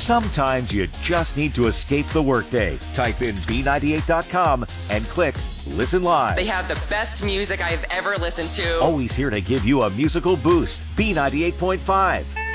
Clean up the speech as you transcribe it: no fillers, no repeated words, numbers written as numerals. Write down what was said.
Sometimes you just need to escape the workday. Type in B98.com and click Listen Live. They have the best music I've ever listened to. Always here to give you a musical boost. B98.5.